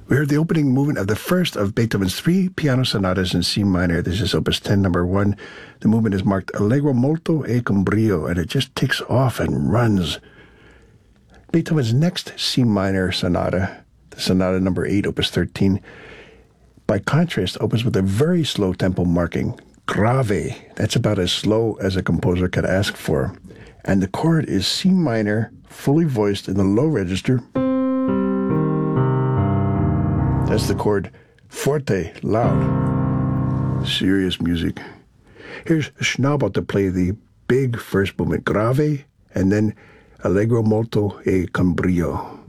We heard the opening movement of the first of Beethoven's 3 piano sonatas in C minor. This is Opus 10, number 1. The movement is marked Allegro molto e con brio, and it just takes off and runs. Beethoven's next C minor sonata, the sonata number 8, Opus 13, by contrast, opens with a very slow tempo marking, grave. That's about as slow as a composer could ask for. And the chord is C minor, fully voiced in the low register. That's the chord forte, loud. Serious music. Here's Schnabel to play the big first movement, grave, and then Allegro molto e con brio.